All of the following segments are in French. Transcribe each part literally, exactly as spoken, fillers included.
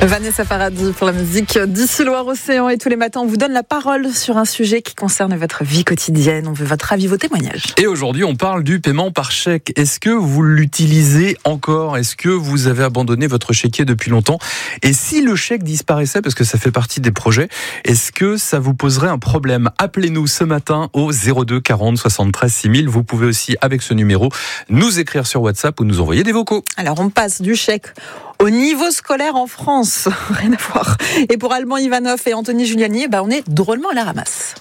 Vanessa Paradis pour la musique d'ici Loire-Océan. Et tous les matins, on vous donne la parole sur un sujet qui concerne votre vie quotidienne. On veut votre avis, vos témoignages. Et aujourd'hui, on parle du paiement par chèque. Est-ce que vous l'utilisez encore ? Est-ce que vous avez abandonné votre chéquier depuis longtemps ? Et si le chèque disparaissait, parce que ça fait partie des projets, est-ce que ça vous poserait un problème ? Appelez-nous ce matin au zéro deux quarante soixante-treize six mille. Vous pouvez aussi, avec ce numéro, nous écrire sur WhatsApp ou nous envoyer des vocaux. Alors, on passe du chèque au niveau scolaire en France. Rien à voir. Et pour Alban Ivanov et Anthony Giuliani, bah on est drôlement à la ramasse.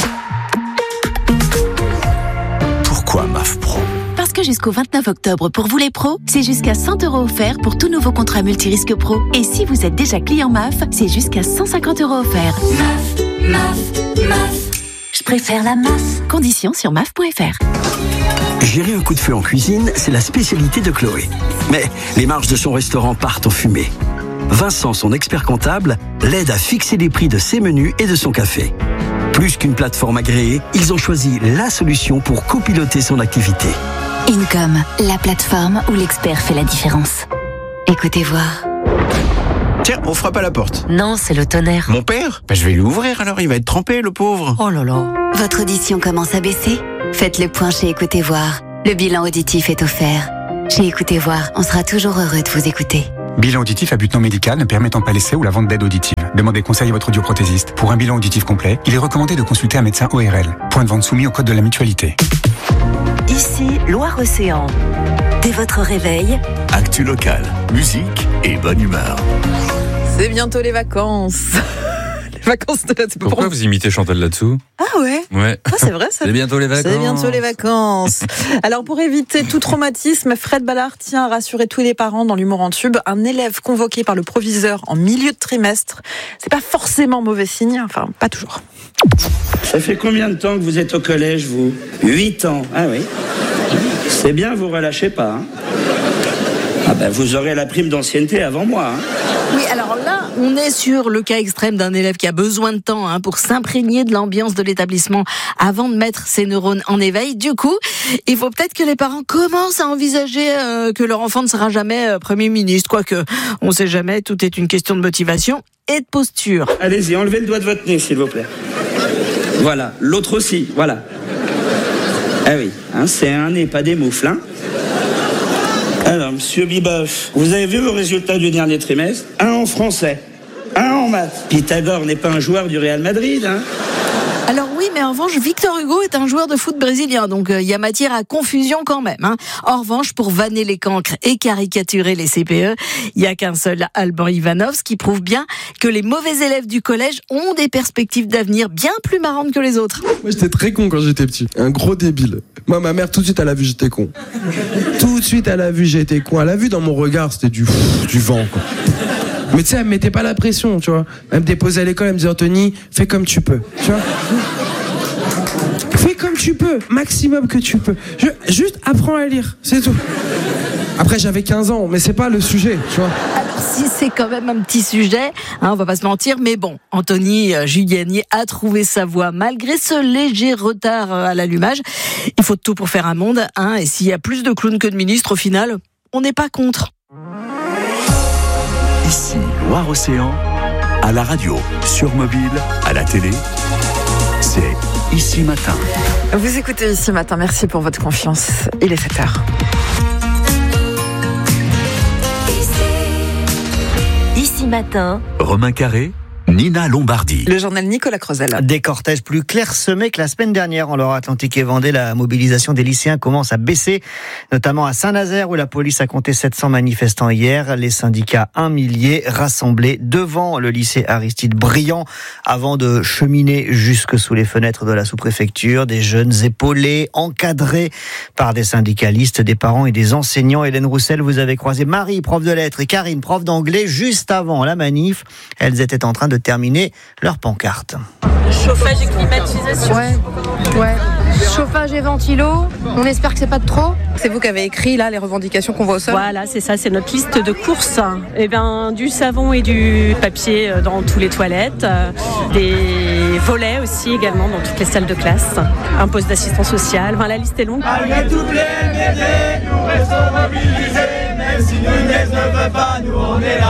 Pourquoi M A F Pro ? Parce que jusqu'au vingt-neuf octobre, pour vous les pros, c'est jusqu'à cent euros offerts pour tout nouveau contrat multirisque pro. Et si vous êtes déjà client M A F, c'est jusqu'à cent cinquante euros offerts. M A F, M A F, M A F. Je préfère la M A F. Conditions sur M A F point F R. Gérer un coup de feu en cuisine, c'est la spécialité de Chloé. Mais les marges de son restaurant partent en fumée. Vincent, son expert comptable, l'aide à fixer les prix de ses menus et de son café. Plus qu'une plateforme agréée, ils ont choisi la solution pour copiloter son activité. Income, la plateforme où l'expert fait la différence. Écoutez voir. Tiens, on frappe à la porte. Non, c'est le tonnerre. Mon père ? Ben, je vais lui ouvrir alors, il va être trempé, le pauvre. Oh là là. Votre audition commence à baisser ? Faites le point chez Écoutez voir. Le bilan auditif est offert. Chez Écoutez voir, on sera toujours heureux de vous écouter. Bilan auditif à but non médical ne permettant pas l'essai ou la vente d'aide auditive. Demandez conseil à votre audioprothésiste. Pour un bilan auditif complet, il est recommandé de consulter un médecin O R L. Point de vente soumis au code de la mutualité. Ici, Loire-Océan. Dès votre réveil, Actu local, musique et bonne humeur. C'est bientôt les vacances. Les vacances de la... Pourquoi vous imitez Chantal là-dessous ? Ah ouais, Ouais. ah, c'est vrai ça. C'est bientôt les vacances. C'est bientôt les vacances. Alors pour éviter tout traumatisme, Fred Ballard tient à rassurer tous les parents dans l'humour en tube. Un élève convoqué par le proviseur en milieu de trimestre, c'est pas forcément mauvais signe, enfin pas toujours. Ça fait combien de temps que vous êtes au collège, vous ? Huit ans. Ah oui. C'est bien, vous relâchez pas. Hein. Ah ben vous aurez la prime d'ancienneté avant moi. Hein. Oui, alors là, on est sur le cas extrême d'un élève qui a besoin de temps hein, pour s'imprégner de l'ambiance de l'établissement avant de mettre ses neurones en éveil. Du coup, il faut peut-être que les parents commencent à envisager euh, que leur enfant ne sera jamais euh, Premier ministre. Quoique, on sait jamais, tout est une question de motivation et de posture. Allez-y, enlevez le doigt de votre nez, s'il vous plaît. Voilà, l'autre aussi, voilà. Ah oui, hein, c'est un nez, pas des moufles, hein. Alors, monsieur Biboff, vous avez vu vos résultats du dernier trimestre ? Un en français, un en maths. Pythagore n'est pas un joueur du Real Madrid, hein ? Alors oui, mais en revanche, Victor Hugo est un joueur de foot brésilien, donc il euh, y a matière à confusion quand même. Hein. En revanche, pour vanner les cancres et caricaturer les C P E, il n'y a qu'un seul Alban Ivanov, ce qui prouve bien que les mauvais élèves du collège ont des perspectives d'avenir bien plus marrantes que les autres. Moi, j'étais très con quand j'étais petit, un gros débile. Moi, ma mère, tout de suite, elle a vu j'étais con. Tout de suite, elle a vu j'étais con. Elle a vu dans mon regard, c'était du, du vent, quoi. Mais tu sais, elle me mettait pas la pression, tu vois. Elle me déposait à l'école, elle me disait, Anthony, fais comme tu peux, tu vois. Fais comme tu peux, maximum que tu peux. Je, juste apprends à lire, c'est tout. Après, j'avais quinze ans, mais c'est pas le sujet, tu vois. Alors, si c'est quand même un petit sujet, hein, on va pas se mentir, mais bon, Anthony euh, Giuliani a trouvé sa voie malgré ce léger retard euh, à l'allumage. Il faut tout pour faire un monde, hein, et s'il y a plus de clowns que de ministres, au final, on n'est pas contre. Ici, Loire-Océan, à la radio, sur mobile, à la télé, c'est Ici Matin. Vous écoutez Ici Matin, merci pour votre confiance. Il est sept heures. Ici Matin, Romain Carré, Nina Lombardi. Le journal Nicolas Creusel. Des cortèges plus clairsemés que la semaine dernière en Loire-Atlantique et Vendée. La mobilisation des lycéens commence à baisser, notamment à Saint-Nazaire où la police a compté sept cents manifestants hier. Les syndicats, un millier, rassemblés devant le lycée Aristide Briand avant de cheminer jusque sous les fenêtres de la sous-préfecture. Des jeunes épaulés, encadrés par des syndicalistes, des parents et des enseignants. Hélène Roussel, vous avez croisé Marie, prof de lettres, et Karine, prof d'anglais, juste avant la manif. Elles étaient en train de terminer leur pancarte. Chauffage et climatisation. Ouais, ouais. Chauffage et ventilo. On espère que c'est pas de trop. C'est vous qui avez écrit là les revendications qu'on voit au sol. Voilà, c'est ça, c'est notre liste de courses. Et ben, du savon et du papier dans toutes les toilettes, des volets aussi également dans toutes les salles de classe, un poste d'assistant social. Enfin, la liste est longue. Malgré toutes les L M D, nous restons mobilisés, même si Nunez ne veut pas, nous on est là.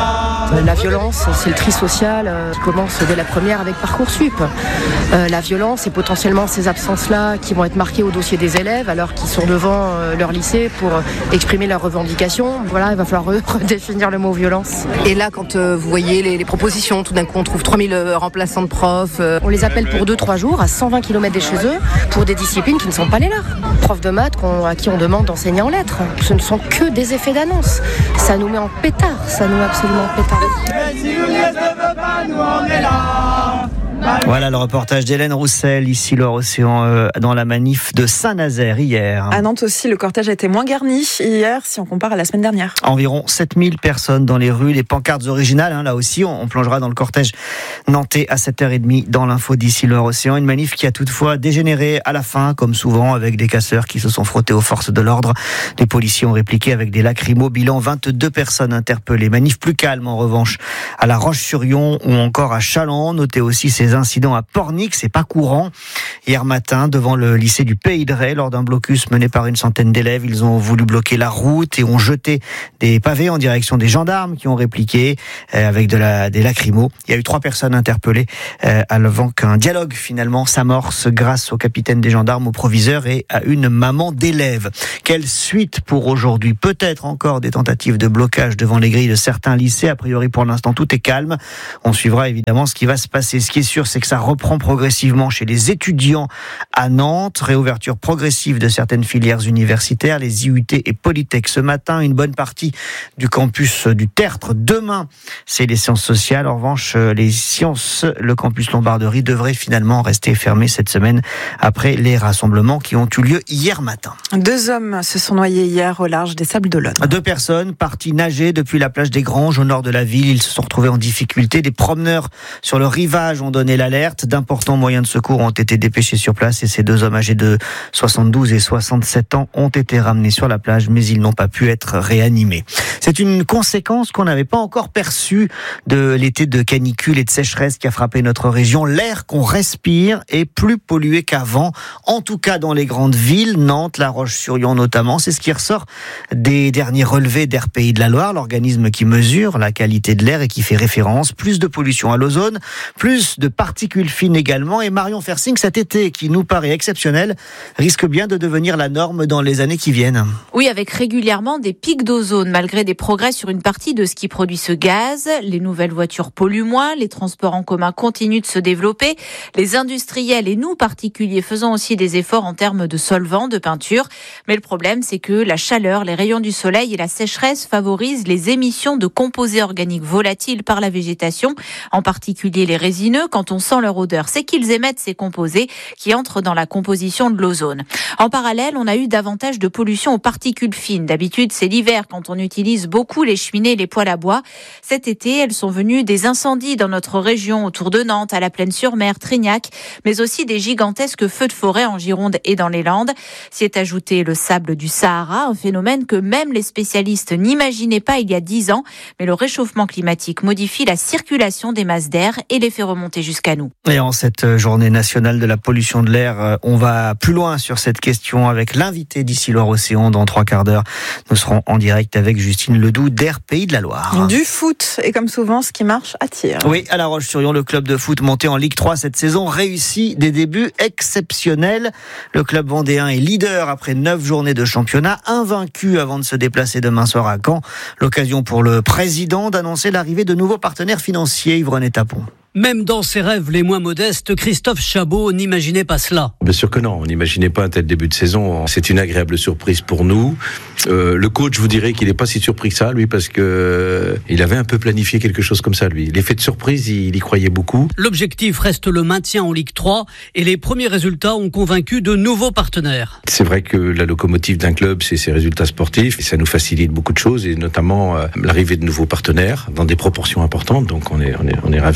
La violence, c'est le tri social euh, qui commence dès la première avec Parcoursup. Euh, la violence et potentiellement ces absences-là qui vont être marquées au dossier des élèves alors qu'ils sont devant euh, leur lycée pour euh, exprimer leurs revendications. Voilà, il va falloir redéfinir le mot violence. Et là, quand euh, vous voyez les, les propositions, tout d'un coup on trouve trois mille euh, remplaçants de profs. Euh, on les appelle pour deux trois jours à cent vingt kilomètres de chez eux pour des disciplines qui ne sont pas les leurs. Profs de maths qu'on, à qui on demande d'enseigner en lettres. Ce ne sont que des effets d'annonce. Ça nous met en pétard, ça nous met absolument en pétard. Mais si l'Ouest ne veut pas, nous on est là. Voilà le reportage d'Hélène Roussel, ici Loire-Océan, euh, dans la manif de Saint-Nazaire hier. À Nantes aussi, le cortège a été moins garni hier si on compare à la semaine dernière. Environ sept mille personnes dans les rues, les pancartes originales, hein, là aussi, on, on plongera dans le cortège nantais à sept heures trente dans l'info d'ici Loire-Océan. Une manif qui a toutefois dégénéré à la fin, comme souvent, avec des casseurs qui se sont frottés aux forces de l'ordre. Les policiers ont répliqué avec des lacrymos, bilan vingt-deux personnes interpellées. Manif plus calme en revanche à La Roche-sur-Yon ou encore à Chaland. Notez aussi ces incident à Pornic, c'est pas courant. Hier matin, devant le lycée du Pays de Ré, lors d'un blocus mené par une centaine d'élèves, ils ont voulu bloquer la route et ont jeté des pavés en direction des gendarmes qui ont répliqué euh, avec de la, des lacrymos. Il y a eu trois personnes interpellées euh, avant qu'un dialogue finalement s'amorce grâce au capitaine des gendarmes, au proviseur et à une maman d'élève. Quelle suite pour aujourd'hui? Peut-être encore des tentatives de blocage devant les grilles de certains lycées. A priori, pour l'instant, tout est calme. On suivra évidemment ce qui va se passer. Ce qui est sûr, c'est que ça reprend progressivement chez les étudiants à Nantes. Réouverture progressive de certaines filières universitaires, les I U T et Polytech ce matin. Une bonne partie du campus du Tertre demain, c'est les sciences sociales. En revanche, les sciences, le campus Lombarderie devrait finalement rester fermé cette semaine après les rassemblements qui ont eu lieu hier matin. Deux hommes se sont noyés hier au large des Sables d'Olonne. Deux personnes parties nager depuis la plage des Granges au nord de la ville. Ils se sont retrouvés en difficulté. Des promeneurs sur le rivage ont donné l'alerte. D'importants moyens de secours ont été dépêchés sur place et ces deux hommes âgés de soixante-douze et soixante-sept ans ont été ramenés sur la plage, mais ils n'ont pas pu être réanimés. C'est une conséquence qu'on n'avait pas encore perçue de l'été de canicule et de sécheresse qui a frappé notre région. L'air qu'on respire est plus pollué qu'avant, en tout cas dans les grandes villes, Nantes, La Roche-sur-Yon notamment. C'est ce qui ressort des derniers relevés d'Air Pays de la Loire, l'organisme qui mesure la qualité de l'air et qui fait référence. Plus de pollution à l'ozone, plus de particules fines également. Et Marion Fersing, cet été qui nous paraît exceptionnel, risque bien de devenir la norme dans les années qui viennent. Oui, avec régulièrement des pics d'ozone, malgré des progrès sur une partie de ce qui produit ce gaz. Les nouvelles voitures polluent moins, les transports en commun continuent de se développer. Les industriels et nous, particuliers, faisons aussi des efforts en termes de solvants, de peinture. Mais le problème, c'est que la chaleur, les rayons du soleil et la sécheresse favorisent les émissions de composés organiques volatiles par la végétation, en particulier les résineux. Quand on sent leur odeur, c'est qu'ils émettent ces composés qui entrent dans la composition de l'ozone. En parallèle, on a eu davantage de pollution aux particules fines. D'habitude, c'est l'hiver quand on utilise beaucoup les cheminées et les poêles à bois. Cet été, elles sont venues des incendies dans notre région, autour de Nantes, à la Plaine-sur-Mer, Trignac, mais aussi des gigantesques feux de forêt en Gironde et dans les Landes. S'y est ajouté le sable du Sahara, un phénomène que même les spécialistes n'imaginaient pas il y a dix ans. Mais le réchauffement climatique modifie la circulation des masses d'air et les fait remonter jusqu'à nous. Et en cette journée nationale de la pollution de l'air, on va plus loin sur cette question avec l'invité d'ici Loire-Océan dans trois quarts d'heure. Nous serons en direct avec Justine Ledoux d'Air Pays de la Loire. Du foot, et comme souvent, ce qui marche attire. Oui, à La Roche-sur-Yon, le club de foot monté en Ligue trois cette saison réussit des débuts exceptionnels. Le club vendéen est leader après neuf journées de championnat, invaincu avant de se déplacer demain soir à Caen. L'occasion pour le président d'annoncer l'arrivée de nouveaux partenaires financiers. Yves-René Tapon. Même dans ses rêves les moins modestes, Christophe Chabot n'imaginait pas cela. Bien sûr que non, on n'imaginait pas un tel début de saison. C'est une agréable surprise pour nous. Euh, le coach, je vous dirais qu'il n'est pas si surpris que ça, lui, parce que euh, il avait un peu planifié quelque chose comme ça, lui. L'effet de surprise, il y croyait beaucoup. L'objectif reste le maintien en Ligue trois et les premiers résultats ont convaincu de nouveaux partenaires. C'est vrai que la locomotive d'un club, c'est ses résultats sportifs et ça nous facilite beaucoup de choses et notamment euh, l'arrivée de nouveaux partenaires dans des proportions importantes. Donc on est, on est, on est ravis. Et puis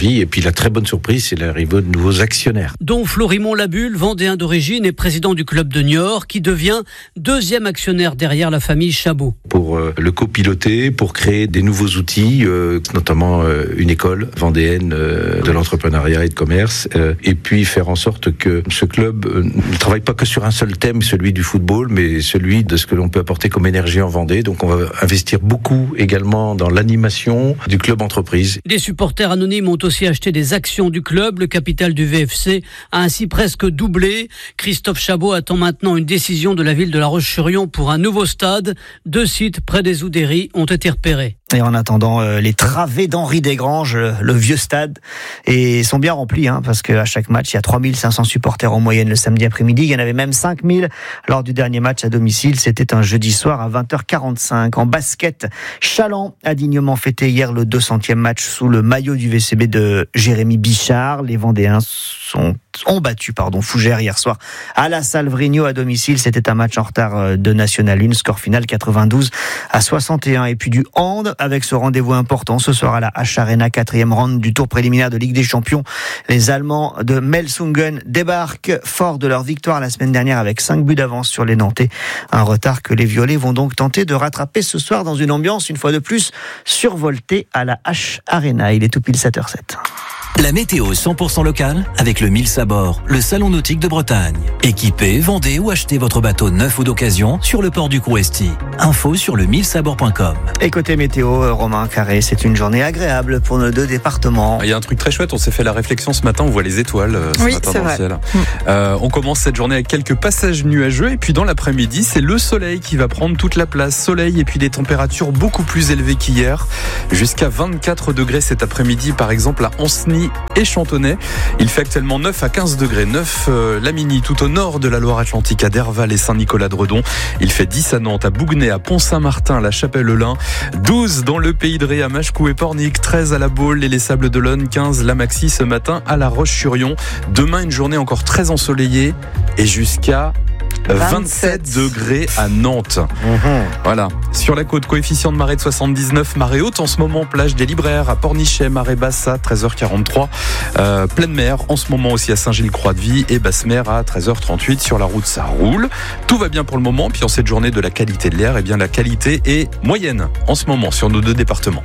la très bonne surprise, c'est l'arrivée de nouveaux actionnaires. Dont Florimond Labulle, vendéen d'origine et président du club de Niort, qui devient deuxième actionnaire derrière la famille Chabot. Pour euh, le copiloter, pour créer des nouveaux outils, euh, notamment euh, une école vendéenne euh, de l'entrepreneuriat et de commerce, euh, et puis faire en sorte que ce club euh, ne travaille pas que sur un seul thème, celui du football, mais celui de ce que l'on peut apporter comme énergie en Vendée. Donc on va investir beaucoup également dans l'animation du club entreprise. Des supporters anonymes ont aussi acheté des actions du club. Le capital du V F C a ainsi presque doublé. Christophe Chabot attend maintenant une décision de la ville de La Roche-sur-Yon pour un nouveau stade. Deux sites près des Oudéry ont été repérés. Et en attendant, euh, les travées d'Henri Desgranges, euh, le vieux stade, et sont bien remplis, hein, parce qu'à chaque match, il y a trois mille cinq cents supporters en moyenne le samedi après-midi. Il y en avait même cinq mille lors du dernier match à domicile. C'était un jeudi soir à vingt heures quarante-cinq. En basket, Chaland a dignement fêté hier le deux centième match sous le maillot du V C B de Jérémy Bichard. Les Vendéens sont, ont battu pardon, Fougères hier soir à la Salle Vrigno à domicile. C'était un match en retard de National un, score final quatre-vingt-douze à soixante et un. Et puis du hand, avec ce rendez-vous important ce soir à la H Arena, quatrième round du tour préliminaire de Ligue des Champions. Les Allemands de Melsungen débarquent fort de leur victoire la semaine dernière avec cinq buts d'avance sur les Nantais. Un retard que les Violets vont donc tenter de rattraper ce soir dans une ambiance une fois de plus survoltée à la H Arena. Il est tout pile sept heures zéro sept. La météo cent pour cent locale avec le Mills à bord, le salon nautique de Bretagne. Équipez, vendez ou achetez votre bateau neuf ou d'occasion sur le port du Crouesty. Info sur le mills à bord point com. Et côté météo, Romain Carré, c'est une journée agréable pour nos deux départements. Il y a un truc très chouette, on s'est fait la réflexion ce matin, on voit les étoiles euh, ce oui, matin c'est dans vrai. le ciel. Euh, on commence cette journée avec quelques passages nuageux et puis dans l'après-midi, c'est le soleil qui va prendre toute la place. Soleil et puis des températures beaucoup plus élevées qu'hier, jusqu'à vingt-quatre degrés cet après-midi par exemple à Ancenis et Chantonnay. Il fait actuellement neuf à quinze degrés, neuf euh, Lamini tout au nord de la Loire-Atlantique à Derval et Saint-Nicolas-de-Redon. Il fait dix à Nantes, à Bougnay, à Pont-Saint-Martin, à la Chapelle-Lin, douze dans le Pays de Ré, à Machecou et Pornic, treize à la Baule et les Sables d'Olonne, quinze la Maxi ce matin à La Roche-sur-Yon. Demain une journée encore très ensoleillée et jusqu'à vingt-sept degrés à Nantes. Mmh. Voilà. Sur la côte, coefficient de marée de soixante-dix-neuf, marée haute en ce moment, plage des Libraires à Pornichet, marée basse à treize heures quarante-trois, euh, pleine mer en ce moment aussi à Saint-Gilles-Croix-de-Vie et basse mer à treize heures trente-huit. Sur la route, ça roule. Tout va bien pour le moment. Puis en cette journée de la qualité de l'air, eh bien la qualité est moyenne en ce moment sur nos deux départements.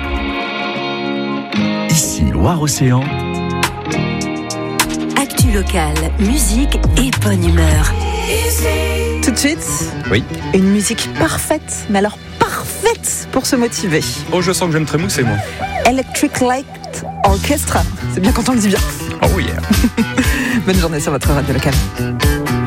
Ici Loire-Océan. Actu locale, musique et bonne humeur. Tout de suite, oui. Une musique parfaite, mais alors parfaite pour se motiver. Oh, je sens que j'aime très mousser, moi. Electric Light Orchestra. C'est bien quand on le dit bien. Oh yeah. Bonne journée sur votre radio locale.